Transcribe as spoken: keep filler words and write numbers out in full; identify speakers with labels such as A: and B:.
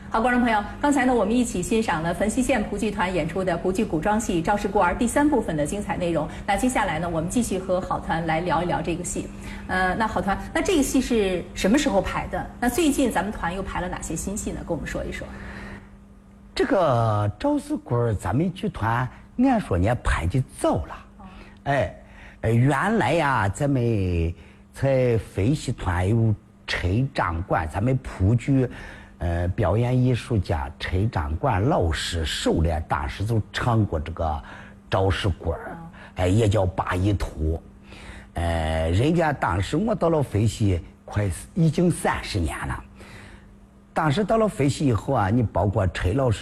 A: 好，观众朋友，刚才呢，我们一起欣赏了汾西县蒲剧团演出的蒲剧古装戏《赵氏孤儿》第三部分的精彩内容。那接下来呢，我们继续和好团来聊一聊这个戏。呃，那好团，那这个戏是什么时候排的？那最近咱们团又排了哪些新戏呢？跟我们说一说。
B: 这个赵氏孤儿，咱们剧团按说也排的早了。哦、哎，呃，原来呀，咱们在汾西团有陈掌柜，咱们蒲剧。呃，表演艺术家陈掌柜老师、狩猎大师就唱过这个赵氏孤儿，哎，也叫八一图。呃，人家当时我到了汾西，快已经三十年了。当时到了汾西以后啊，你包括陈老师。